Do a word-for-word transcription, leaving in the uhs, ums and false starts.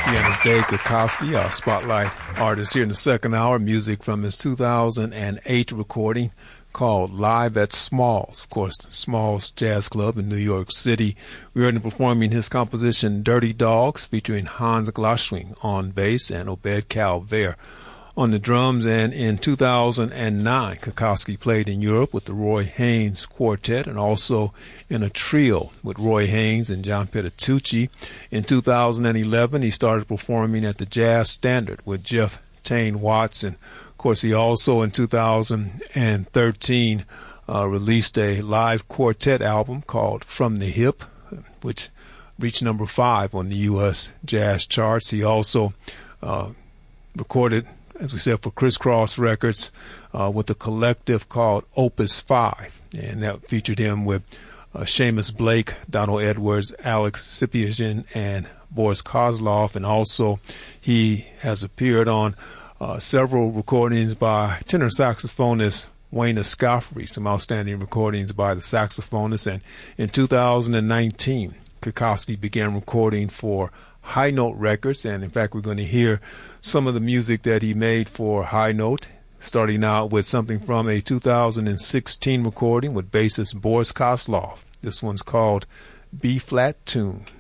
Pianist Dave Kikoski, our spotlight artist here in the second hour. Music from his two thousand eight recording called Live at Smalls. Of course, Smalls Jazz Club in New York City. We heard him performing his composition Dirty Dogs, featuring Hans Glasschwing on bass and Obed Calvaire on the drums. And in two thousand nine, Kikoski played in Europe with the Roy Haynes Quartet and also in a trio with Roy Haynes and John Petitucci. In two thousand eleven, he started performing at the Jazz Standard with Jeff Tane Watson. Of course, he also in two thousand thirteen uh, released a live quartet album called From the Hip, which reached number five on the U S jazz charts. He also uh, recorded, as we said, for Criss Cross Records uh, with a collective called Opus five, and that featured him with uh, Seamus Blake, Donald Edwards, Alex Sipiagin, and Boris Kozlov. And also he has appeared on uh, several recordings by tenor saxophonist Wayne Escoffery, some outstanding recordings by the saxophonist. And in two thousand nineteen, Kikoski began recording for High Note Records, and in fact we're going to hear some of the music that he made for High Note, starting out with something from a two thousand sixteen recording with bassist Boris Kozlov. This one's called B-Flat Tune.